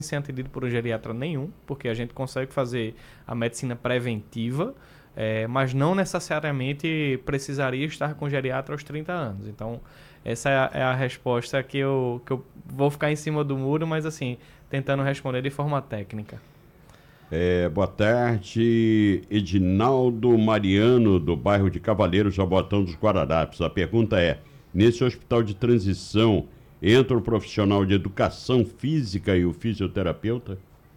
ser atendido por um geriatra nenhum, porque a gente consegue fazer a medicina preventiva, mas não necessariamente precisaria estar com geriatra aos 30 anos. Então, essa é a resposta que eu vou ficar em cima do muro, mas assim, tentando responder de forma técnica. Boa tarde, Edinaldo Mariano, do bairro de Cavaleiro, Jaboatão dos Guararapes. A pergunta é, nesse hospital de transição, entra o profissional de educação física e o fisioterapeuta?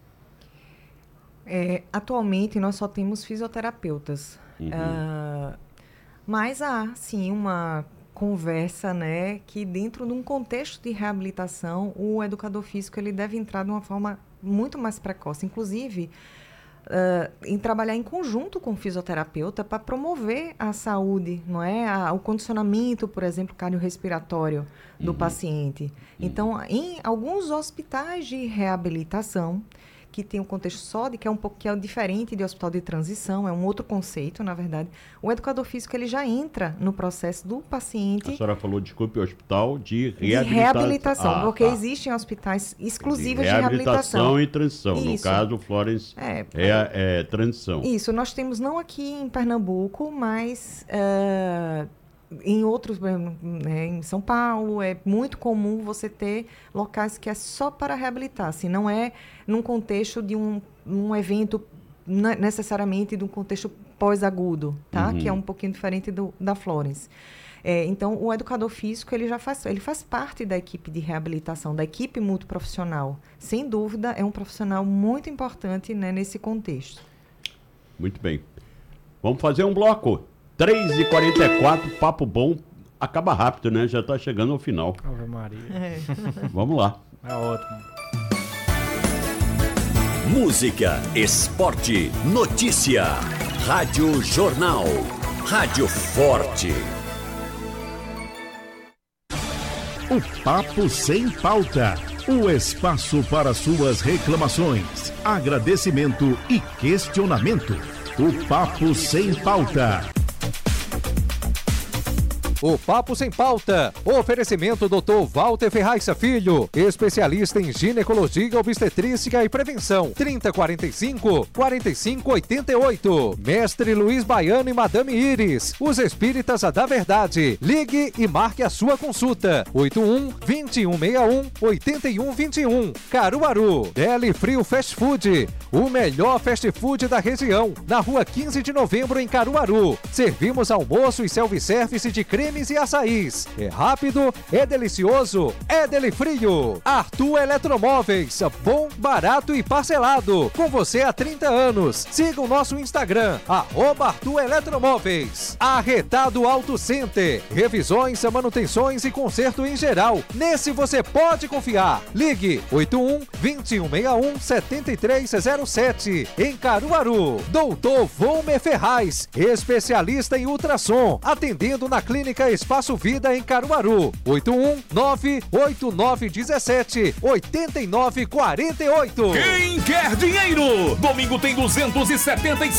Atualmente, nós só temos fisioterapeutas. Mas há, sim, uma conversa, né, que dentro de um contexto de reabilitação, o educador físico ele deve entrar de uma forma muito mais precoce, inclusive em trabalhar em conjunto com o fisioterapeuta para promover a saúde, não é? O condicionamento, por exemplo, cardiorrespiratório do paciente. Então, em alguns hospitais de reabilitação, que tem um contexto só de que que é diferente de hospital de transição, é um outro conceito, na verdade. O educador físico ele já entra no processo do paciente. A senhora falou, desculpe, hospital de reabilitação. Porque existem hospitais exclusivos de reabilitação e transição. Isso. No caso, Florence é transição. Isso, nós temos não aqui em Pernambuco, mas em outros, em São Paulo, é muito comum você ter locais que é só para reabilitar, assim, não é num contexto de um evento, necessariamente de um contexto pós-agudo, tá? Que é um pouquinho diferente da Florence. Então, o educador físico, ele faz parte da equipe de reabilitação, da equipe multiprofissional. Sem dúvida, é um profissional muito importante, né, nesse contexto. Muito bem. Vamos fazer um bloco. 3h44, papo bom, acaba rápido, né? Já está chegando ao final. Ave Maria. Vamos lá. É ótimo. Música, esporte, notícia. Rádio Jornal. Rádio Forte. O Papo Sem Pauta. O espaço para suas reclamações, agradecimento e questionamento. O Papo Sem Pauta. O Papo Sem Pauta. Oferecimento Dr. Walter Ferraz Filho, especialista em ginecologia, obstetrícia e prevenção. 3045-4588. Mestre Luiz Baiano e Madame Iris, os espíritas da verdade. Ligue e marque a sua consulta. 81-2161-8121. Caruaru. Deli Frio Fast Food, o melhor fast food da região. Na rua 15 de novembro, em Caruaru. Servimos almoço e self-service de cremes e açaís. É rápido, é delicioso, é Delifrio. Arthur Eletromóveis, bom, barato e parcelado. Com você há 30 anos. Siga o nosso Instagram, @Arthur Eletromóveis. Arretado Auto Center. Revisões, manutenções e conserto em geral. Nesse você pode confiar. Ligue 81-2161-7307. Em Caruaru. Doutor Volmer Ferraz, especialista em ultrassom. Atendendo na Clínica Espaço Vida em Caruaru. 819-8917-8948. Quem quer dinheiro? Domingo tem 275